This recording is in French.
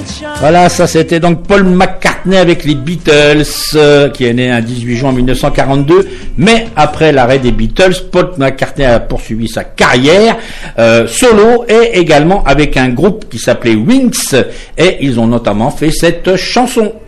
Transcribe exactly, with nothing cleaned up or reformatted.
Voilà, ça c'était donc Paul McCartney avec les Beatles, euh, qui est né un dix-huit juin mille neuf cent quarante-deux. Mais après l'arrêt des Beatles, Paul McCartney a poursuivi sa carrière euh, solo et également avec un groupe qui s'appelait Wings, et ils ont notamment fait cette chanson.